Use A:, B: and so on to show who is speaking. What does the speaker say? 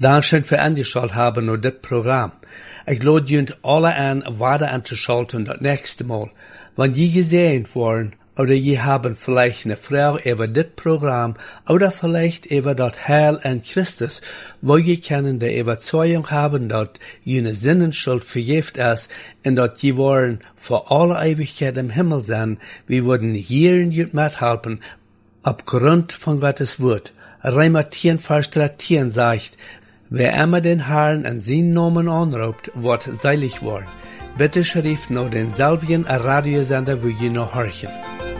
A: Dankeschön für angeschaut haben und das Programm. Ich lade junt alle an, weiter anzuschalten das nächste Mal. Wenn die gesehen worden, oder je haben vielleicht eine Frage über das Programm, oder vielleicht über das Heil an Christus, wo je können der Überzeugung haben, dass jene Sinnenschuld vergift ist, und dass die wollen für alle Ewigkeit im Himmel sein, wir würden hier in jut mithelfen, aufgrund von Gottes Wort. Römer 10, Vers 13 sagt, wer immer den Herrn an seinen Namen anruft, wird seilig worden. Bitte schrift noch denselben Radiosender, wo ihr noch horchen.